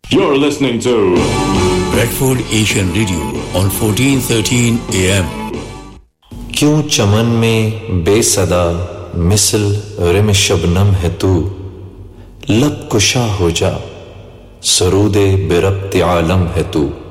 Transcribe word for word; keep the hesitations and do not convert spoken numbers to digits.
You're listening to Bradford Asian Radio on fourteen thirteen A M. क्यों चमन में बेसदा मिसल rim Shabnam है तू, लब कुशा हो जा सरूदे बिरब्त आलम है तू।